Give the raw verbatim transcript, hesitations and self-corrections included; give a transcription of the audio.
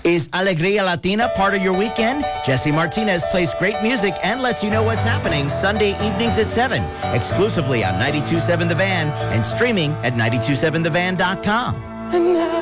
Is Alegria Latina part of your weekend? Jesse Martinez plays great music and lets you know what's happening Sunday evenings at seven, exclusively on ninety-two point seven The Van and streaming at ninety two seven the van dot com.